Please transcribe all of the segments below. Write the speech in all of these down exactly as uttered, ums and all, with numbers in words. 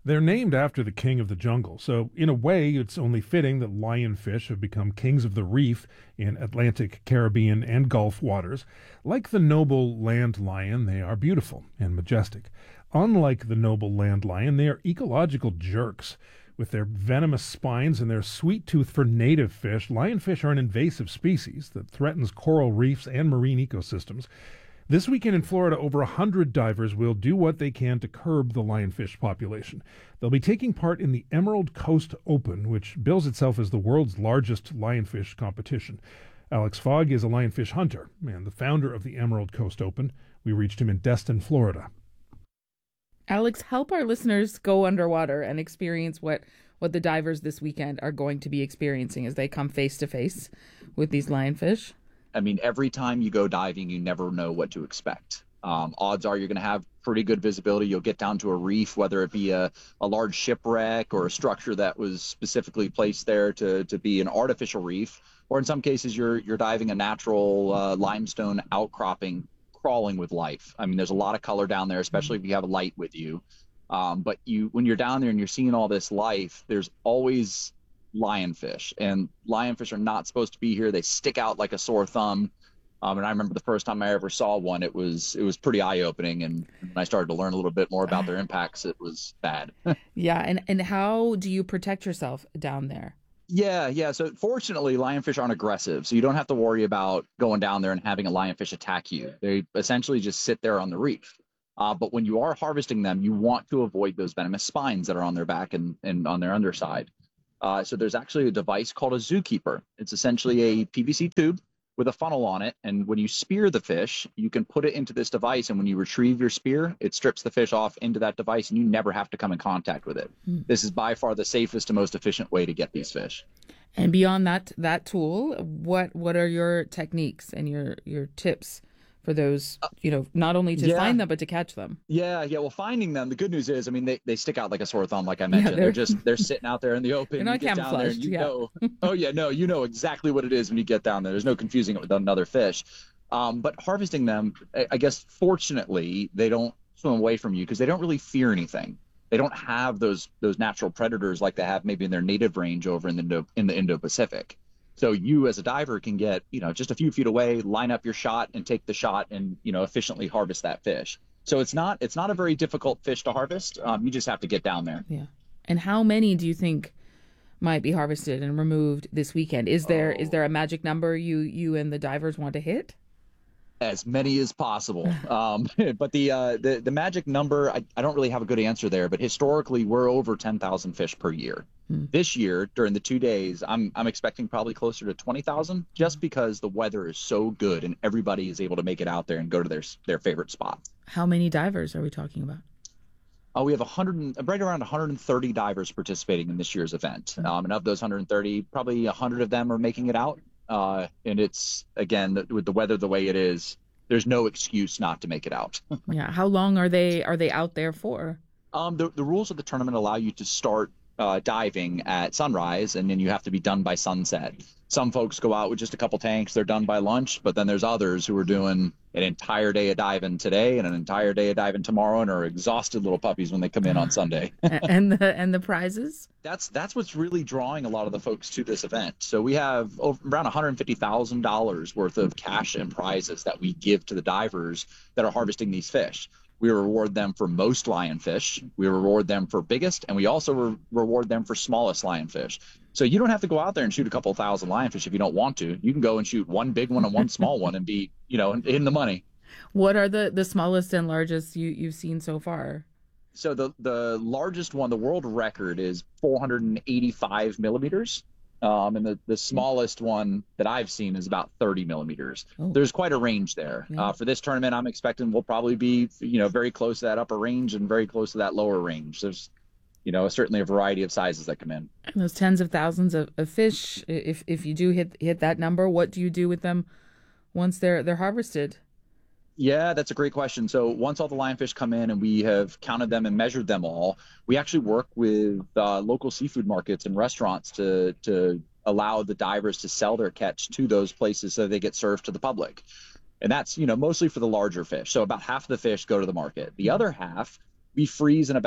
They're named after the king of the jungle, so in a way it's only fitting that lionfish have become kings of the reef in Atlantic, Caribbean, and Gulf waters. Like the noble land lion, they are beautiful and majestic. Unlike the noble land lion, they are ecological jerks. With their venomous spines and their sweet tooth for native fish, lionfish are an invasive species that threatens coral reefs and marine ecosystems. This weekend in Florida, over one hundred divers will do what they can to curb the lionfish population. They'll be taking part in the Emerald Coast Open, which bills itself as the world's largest lionfish competition. Alex Fogg is a lionfish hunter and the founder of the Emerald Coast Open. We reached him in Destin, Florida. Alex, help our listeners go underwater and experience what, what the divers this weekend are going to be experiencing as they come face to face with these lionfish. I mean, every time you go diving, you never know what to expect. Um, odds are you're going to have pretty good visibility. You'll get down to a reef, whether it be a, a large shipwreck or a structure that was specifically placed there to, to be an artificial reef, or in some cases you're you're diving a natural uh, limestone outcropping crawling with life. I mean, there's a lot of color down there, especially if you have a light with you. Um, but you when you're down there and you're seeing all this life, there's always lionfish, and lionfish are not supposed to be here. They stick out like a sore thumb. Um, and I remember the first time I ever saw one, it was it was pretty eye-opening. And when I started to learn a little bit more about their impacts, it was bad. Yeah. And, and how do you protect yourself down there? Yeah, yeah. So fortunately, lionfish aren't aggressive, so you don't have to worry about going down there and having a lionfish attack you. They essentially just sit there on the reef. Uh, but when you are harvesting them, you want to avoid those venomous spines that are on their back and, and on their underside. Uh, so there's actually a device called a zookeeper. It's essentially a P V C tube with a funnel on it. And when you spear the fish, you can put it into this device. And when you retrieve your spear, it strips the fish off into that device and you never have to come in contact with it. Mm. This is by far the safest and most efficient way to get these fish. And beyond that that tool, what what are your techniques and your, your tips for those, you know, not only to yeah. find them, but to catch them? Yeah, yeah. Well, finding them, the good news is, I mean, they, they stick out like a sore thumb, like I mentioned. Yeah, they're, they're just, they're sitting out there in the open. They're not you get down there and you yeah. know, oh yeah, no, you know exactly what it is when you get down there. There's no confusing it with another fish. Um, but harvesting them, I, I guess, fortunately, they don't swim away from you because they don't really fear anything. They don't have those those natural predators like they have maybe in their native range over in the Indo, in the Indo-Pacific. So you as a diver can get, you know, just a few feet away, line up your shot and take the shot and, you know, efficiently harvest that fish. So it's not it's not a very difficult fish to harvest. Um, you just have to get down there. Yeah. And how many do you think might be harvested and removed this weekend? Is there oh. is there a magic number you you and the divers want to hit? As many as possible. Um, but the, uh, the the magic number, I, I don't really have a good answer there, but historically we're over ten thousand fish per year. Hmm. This year, during the two days, I'm I'm expecting probably closer to twenty thousand just because the weather is so good and everybody is able to make it out there and go to their their favorite spot. How many divers are we talking about? Uh, we have one hundred, right around one hundred thirty divers participating in this year's event. Hmm. Um, and of those one hundred thirty, probably one hundred of them are making it out. Uh, and it's, again, the, with the weather the way it is, there's no excuse not to make it out. Yeah. How long are they are they out there for? Um, the, the rules of the tournament allow you to start uh, diving at sunrise, and then you have to be done by sunset. Some folks go out with just a couple tanks. They're done by lunch. But then there's others who are doing an entire day of diving today and an entire day of diving tomorrow and are exhausted little puppies when they come in on Sunday. and the and the prizes? That's that's what's really drawing a lot of the folks to this event. So we have over, around one hundred fifty thousand dollars worth of cash and prizes that we give to the divers that are harvesting these fish. We reward them for most lionfish. We reward them for biggest, and we also re- reward them for smallest lionfish. So you don't have to go out there and shoot a couple thousand lionfish if you don't want to. You can go and shoot one big one and one small one and be, you know, in the money. What are the, the smallest and largest you, you've seen so far? So the, the largest one, the world record, is four hundred eighty-five millimeters. Um, and the, the smallest one that I've seen is about thirty millimeters. Oh. There's quite a range there. Yeah. Uh, for this tournament, I'm expecting we'll probably be, you know, very close to that upper range and very close to that lower range. There's, you know, certainly a variety of sizes that come in. And those tens of thousands of, of fish, if if you do hit hit that number, what do you do with them once they're they're harvested? Yeah, that's a great question. So once all the lionfish come in and we have counted them and measured them all, we actually work with uh, local seafood markets and restaurants to to allow the divers to sell their catch to those places so they get served to the public. And that's, you know, mostly for the larger fish. So about half of the fish go to the market. The other half we freeze in about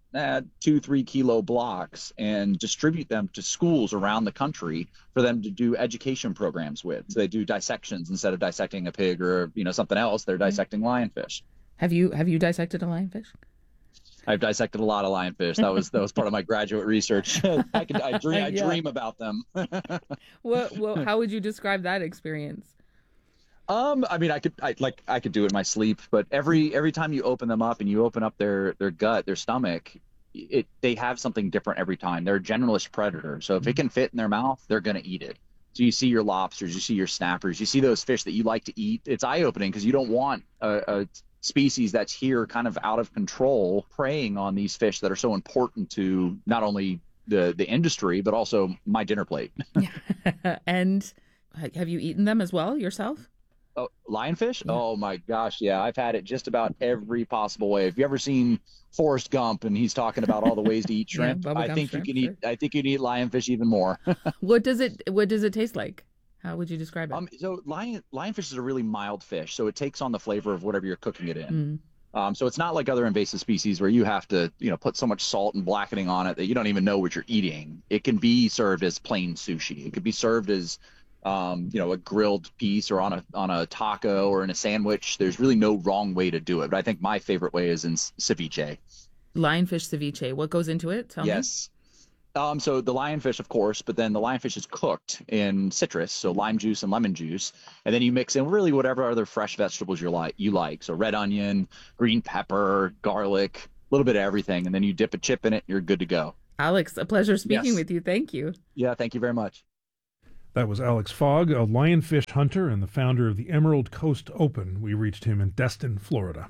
uh, two, three kilo blocks and distribute them to schools around the country for them to do education programs with. So they do dissections instead of dissecting a pig or, you know, something else. They're dissecting lionfish. Have you have you dissected a lionfish? I've dissected a lot of lionfish. That was that was part of my graduate research. I could I dream I Yeah. dream about them. What, what how would you describe that experience? Um, I mean, I could, I like, I could do it in my sleep, but every every time you open them up and you open up their their gut, their stomach, it they have something different every time. They're a generalist predator, so if it can fit in their mouth, they're gonna eat it. So you see your lobsters, you see your snappers, you see those fish that you like to eat. It's eye opening because you don't want a, a species that's here kind of out of control preying on these fish that are so important to not only the the industry but also my dinner plate. And have you eaten them as well yourself? Oh, lionfish? Yeah. Oh my gosh, yeah. I've had it just about every possible way. Have you ever seen Forrest Gump and he's talking about all the ways to eat Yeah, shrimp? I bubblegum think shrimp, you can sure. eat I think you can eat lionfish even more. What does it what does it taste like? How would you describe it? um so lion lionfish is a really mild fish, so it takes on the flavor of whatever you're cooking it in. Mm. Um, so it's not like other invasive species where you have to, you know, put so much salt and blackening on it that you don't even know what you're eating. It can be served as plain sushi. It could be served as um, you know, a grilled piece or on a on a taco or in a sandwich. There's really no wrong way to do it. But I think my favorite way is in ceviche. Lionfish ceviche. What goes into it? Tell Yes. Um, so the lionfish, of course, but then the lionfish is cooked in citrus, so lime juice and lemon juice, and then you mix in really whatever other fresh vegetables you like. You like so red onion, green pepper, garlic, a little bit of everything, and then you dip a chip in it. You're good to go. me. Alex, a pleasure speaking Yes. with you. Thank you. Yeah, thank you very much. That was Alex Fogg, a lionfish hunter and the founder of the Emerald Coast Open. We reached him in Destin, Florida.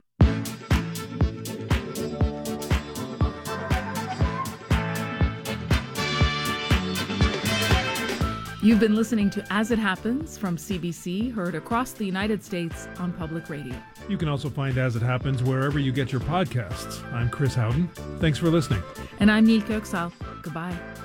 You've been listening to As It Happens from C B C, heard across the United States on public radio. You can also find As It Happens wherever you get your podcasts. I'm Chris Howden. Thanks for listening. And I'm Neil Köksal. Goodbye.